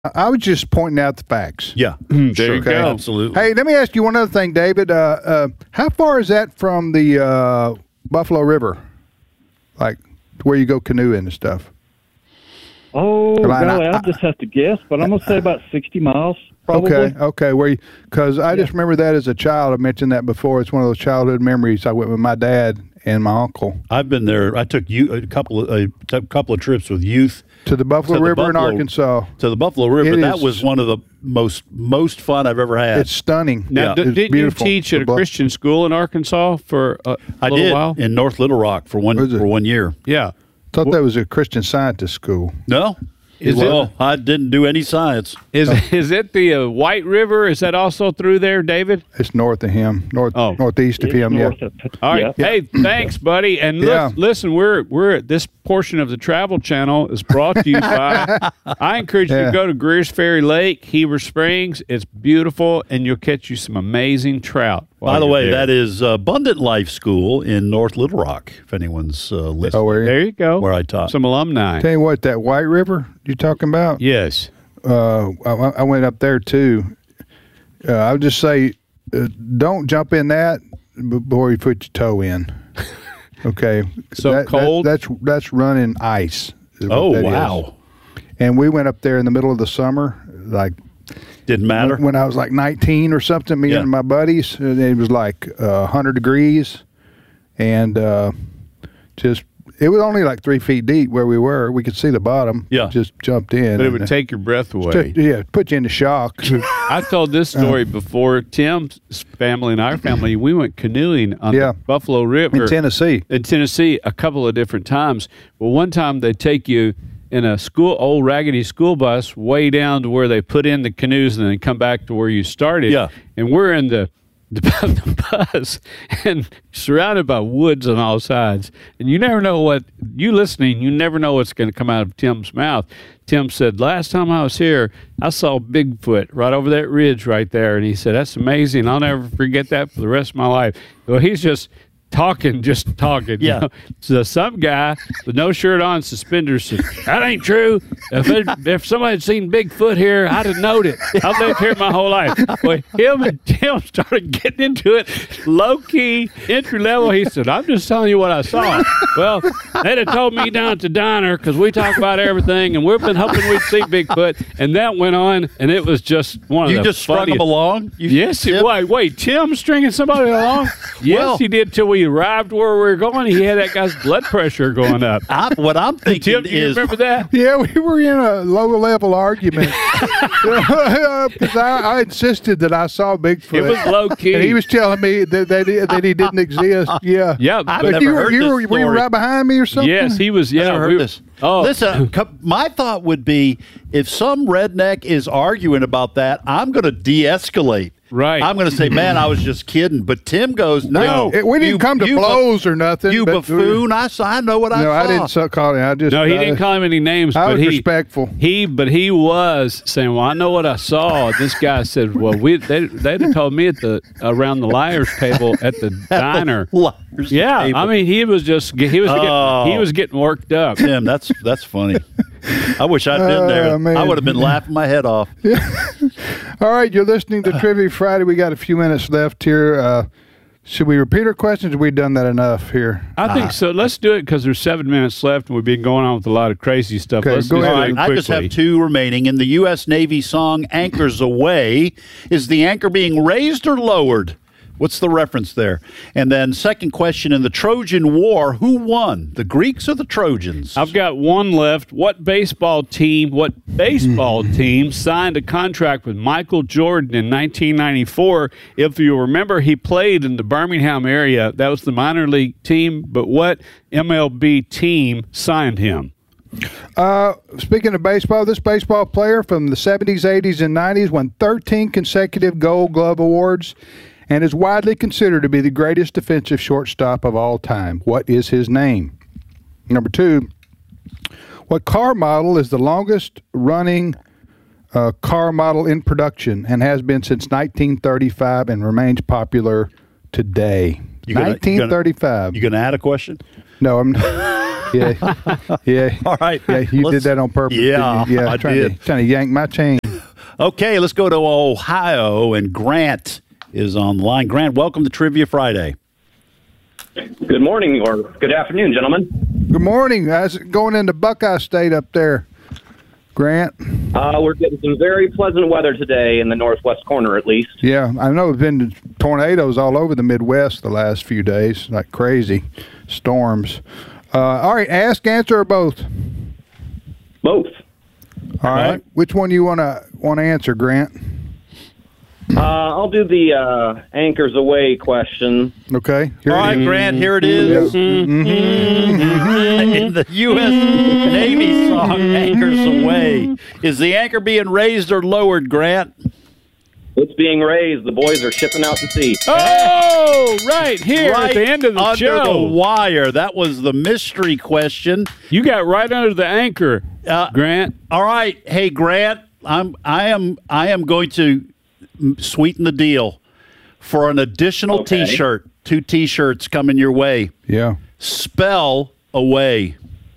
I was just pointing out the facts. Yeah, There you go. absolutely. Hey, let me ask you one other thing, David. How far is that from the Buffalo River? Like where you go canoeing and stuff? Oh, Right, golly, I'll just have to guess, but I'm going to say about 60 miles, probably. Okay. Because I just remember that as a child. I mentioned that before. It's one of those childhood memories. I went with my dad and my uncle I've been there. I took a couple of trips with youth to the Buffalo River in Arkansas. to the Buffalo River. It That is- was one of the most fun I've ever had. It's stunning. Now, It's didn't you beautiful. teach at a The Christian school in Arkansas for a I little did while? in North Little Rock for Was it? 1 year. Yeah. Thought that was a Christian Scientist school. No, Is it- well, I didn't do any science. Is it the White River? Is that also through there, David? It's north of him, northeast of It's him. north Yeah. of- All right. yeah. Hey, thanks, buddy. And Yeah. listen, we're this portion of the Travel Channel is brought to you by. I encourage you to Yeah. go to Greers Ferry Lake, Heber Springs. It's beautiful, and you'll catch you some amazing trout. By the way, that is Abundant Life School in North Little Rock. If anyone's listening, There you go. where I taught. Some alumni. Tell you what, that White River you talking about? Yes. I went up there too. I would just say, don't jump in that before you put your toe in. Okay. So cold? That's running ice. is what Oh that wow! is. And we went up there in the middle of the summer, like Didn't matter. when I was like 19 or something. Me Yeah. and my buddies, and it was like 100 degrees, and just. It was only like 3 feet deep where we were. We could see the bottom. Yeah. Just jumped in. But it and, would take your breath away. put you into shock. I told this story before. Tim's family and our family, we went canoeing on Yeah. the Buffalo River in Tennessee. in Tennessee a couple of different times. Well, one time they take you in a old raggedy school bus way down to where they put in the canoes and then come back to where you started. Yeah. And we're in the bus and surrounded by woods on all sides. And you never know you never know what's going to come out of Tim's mouth. Tim said, last time I was here, I saw Bigfoot right over that ridge right there. And he said, that's amazing. I'll never forget that for the rest of my life. Well, he's just talking. Yeah. You know? So some guy with no shirt on, suspenders said, that ain't true. If somebody had seen Bigfoot here, I'd have known it. I've lived here my whole life. Well, him and Tim started getting into it, low-key, entry-level. He said, I'm just telling you what I saw. Well, they'd have told me down at the diner because we talk about everything, and we've been hoping we'd see Bigfoot. And that went on, and it was just one of You the just strung funniest. them along. Yes, Tim? wait, Tim stringing somebody along? Yes, Well- he did till we arrived where we were going. He had that guy's blood pressure going up. What I'm thinking Tim, do you is remember that? Yeah, we were in a low-level argument because I insisted that I saw Bigfoot. It was low-key. And he was telling me that he didn't exist. Yeah. Yeah, I've but never heard this were you story. right behind me or something? yes, he was. Yeah, I never heard we were- this. Oh, Listen, my thought would be if some redneck is arguing about that, I'm going to de-escalate. Right. I'm going to say, man, I was just kidding. But Tim goes, no. We didn't come to blows or nothing. You but- buffoon. I know what I No, saw. I didn't call him. I just No, he didn't call him any names, I but was he respectful. But he was saying, "Well, I know what I saw." This guy said, "Well, they'd have told me around the liars table at the diner." Liars Yeah, table. I mean, he was getting worked up. Tim, that's funny. I wish I'd been there. man. I would have been laughing my head off. All right, you're listening to Trivia Friday. We got a few minutes left here. Should we repeat our questions? Or we done that enough here? I think so. Let's do it because there's 7 minutes left, and we've been going on with a lot of crazy stuff. Okay, Let's go just ahead. do it I just have quickly. 2 remaining. In the U.S. Navy song Anchors Away, is the anchor being raised or lowered? What's the reference there? And then second question, in the Trojan War, who won, the Greeks or the Trojans? I've got one left. What baseball team signed a contract with Michael Jordan in 1994? If you remember, he played in the Birmingham area. That was the minor league team. But what MLB team signed him? Speaking of baseball, this baseball player from the 70s, 80s, and 90s won 13 consecutive Gold Glove awards and is widely considered to be the greatest defensive shortstop of all time. What is his name? Number 2, what car model is the longest running car model in production and has been since 1935 and remains popular today? 1935. You going to add a question? No, I'm Yeah. All right. Yeah, you did that on purpose. Yeah, didn't you? I trying to yank my chain. Okay, let's go to Ohio, and Grant is on the line. Grant, welcome to Trivia Friday. Good morning or good afternoon, gentlemen. Good morning. How's it going into Buckeye State up there, Grant? We're getting some very pleasant weather today in the northwest corner, at least. Yeah, I know there's been tornadoes all over the Midwest the last few days, like crazy storms. All right, ask, answer, or both? Both. All right. Which one do you want to answer, Grant? I'll do the anchors away question. Okay. All right, Grant, here it is. In the U.S. Navy song, Anchors Away. Is the anchor being raised or lowered, Grant? It's being raised. The boys are shipping out to sea. Oh, right here at the end of the under show. the wire. That was the mystery question. You got right under the anchor, Grant. All right. Hey, Grant, I am going to sweeten the deal for an additional T-shirt. 2 T-shirts coming your way. Yeah. Spell away.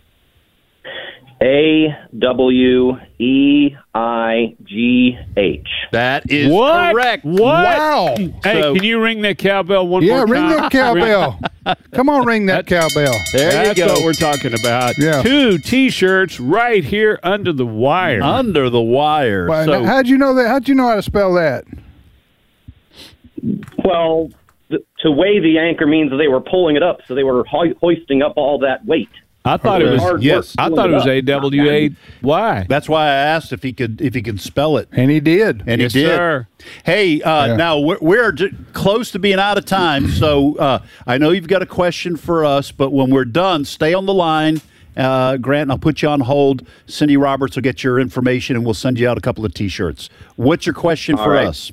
AWEIGH. That is What? correct. What? Wow. Hey, So- can you ring that cowbell one more Yeah, time? ring that cowbell. Come on, ring that cowbell. There That's you go. what we're talking about. Yeah. 2 T-shirts right here under the wire. Under the wire. Well, So, how'd you know that? How'd you know how to spell that? Well, to weigh the anchor means they were pulling it up, so they were hoisting up all that weight. I thought it was. Hard yes. work I thought it was pulling up. AWAY. that's why I asked if he could spell it. And he did. And Yes, he did. sir. Hey, now we're close to being out of time, so I know you've got a question for us, but when we're done, stay on the line. Grant, and I'll put you on hold. Cindy Roberts will get your information, and we'll send you out a couple of T-shirts. What's your question for right. us?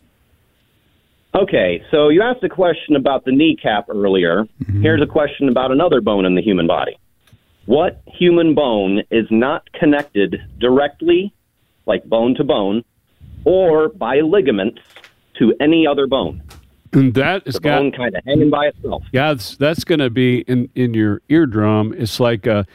Okay, so you asked a question about the kneecap earlier. Mm-hmm. Here's a question about another bone in the human body. What human bone is not connected directly, like bone to bone, or by ligaments to any other bone? And that is The bone kind of hanging by itself. Yeah, that's going to be in your eardrum. It's like a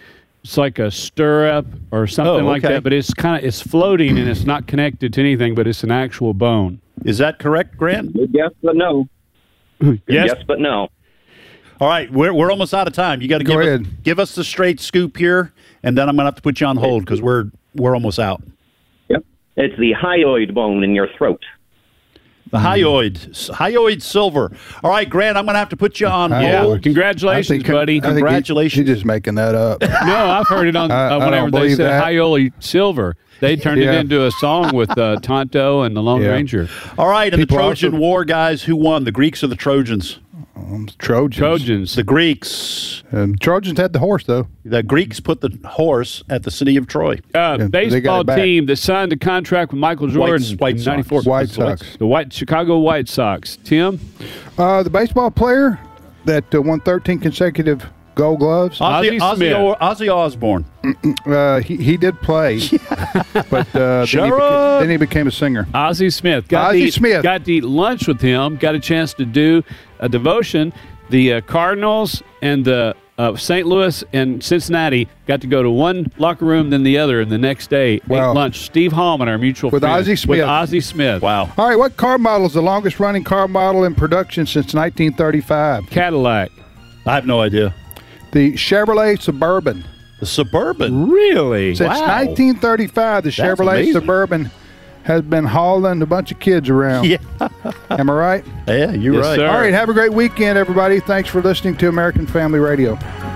stirrup or something like okay. that, but it's floating and it's not connected to anything, but it's an actual bone. Is that correct, Grant? Good guess, but no. Yes. Yes, but no. All right, we're almost out of time. You got to Go ahead. give us the straight scoop here, and then I'm going to have to put you on hold because we're almost out. Yep. It's the hyoid bone in your throat. The hyoid silver. All right, Grant, I'm going to have to put you on Yeah. hold. Congratulations, buddy. I think Congratulations. He's just making that up. No, I've heard it on I whenever don't they believe said that. Hyoid Silver. They turned it Yeah. into a song with Tonto and the Lone Yeah. Ranger. All right, and the People Trojan also- War, guys, who won? The Greeks or the Trojans? Trojans. Trojans. The Greeks. Trojans had the horse, though. The Greeks put the horse at the city of Troy. they got Baseball it back. team that signed a contract with Michael Jordan White in Sox. 94. White Sox. The Chicago White Sox. Tim? The baseball player that won 13 consecutive Gold Gloves. Ozzie Smith. Ozzy Osbourne. He did play, but then he became a singer. Ozzie Smith. Ozzie Smith. Got to eat lunch with him. Got a chance to do a devotion. The Cardinals and the St. Louis and Cincinnati got to go to one locker room than the other, and the next day ate Wow. lunch. Steve Hallman, our mutual With friend. Ozzie Smith. With Ozzie Smith. Wow. All right, what car model is the longest running car model in production since 1935? Cadillac. I have no idea. The Chevrolet Suburban. The Suburban. Really? Since 1935, the Chevrolet amazing. Suburban has been hauling a bunch of kids around. Yeah. Am I right? Yeah, you're Yes, right. sir. All right, have a great weekend, everybody. Thanks for listening to American Family Radio.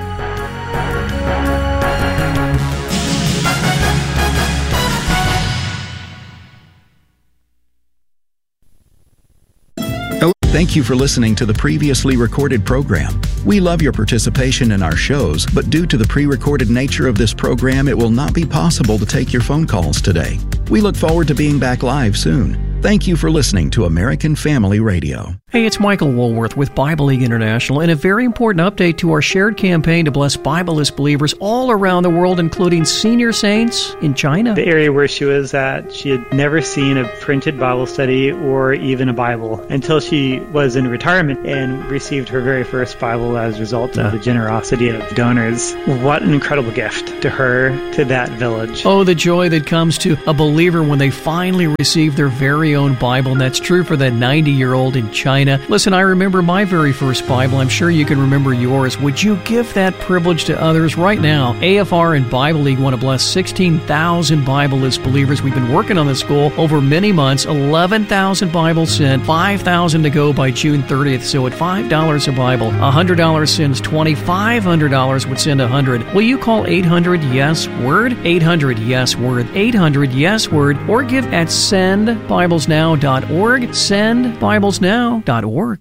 Thank you for listening to the previously recorded program. We love your participation in our shows, but due to the pre-recorded nature of this program, it will not be possible to take your phone calls today. We look forward to being back live soon. Thank you for listening to American Family Radio. Hey, it's Michael Woolworth with Bible League International, and a very important update to our shared campaign to bless Bibleless believers all around the world, including senior saints in China. The area where she was at, she had never seen a printed Bible study or even a Bible until she was in retirement and received her very first Bible as a result of the generosity of donors. What an incredible gift to her, to that village. Oh, the joy that comes to a believer when they finally receive their very own Bible, and that's true for that 90-year-old in China. Listen, I remember my very first Bible. I'm sure you can remember yours. Would you give that privilege to others right now? AFR and Bible League want to bless 16,000 Bibleless believers. We've been working on this goal over many months. 11,000 Bibles sent, 5,000 to go by June 30th. So at $5 a Bible, $100 sends 20, $500 would send 100. Will you call 800-YES-WORD? 800-YES-WORD. 800-YES-WORD. Or give at sendbiblesnow.org. Sendbiblesnow.org.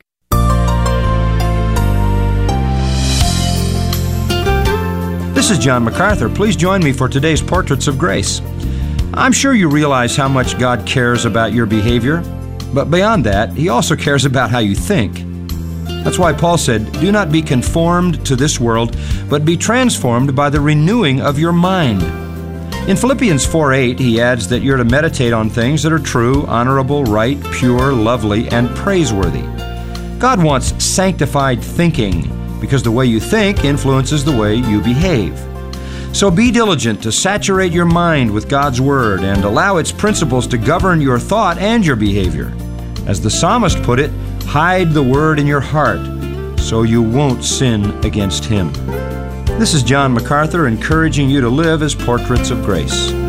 This is John MacArthur. Please join me for today's Portraits of Grace. I'm sure you realize how much God cares about your behavior, but beyond that, He also cares about how you think. That's why Paul said, "Do not be conformed to this world, but be transformed by the renewing of your mind." In Philippians 4:8, he adds that you're to meditate on things that are true, honorable, right, pure, lovely, and praiseworthy. God wants sanctified thinking because the way you think influences the way you behave. So be diligent to saturate your mind with God's Word and allow its principles to govern your thought and your behavior. As the psalmist put it, hide the Word in your heart so you won't sin against Him. This is John MacArthur encouraging you to live as portraits of grace.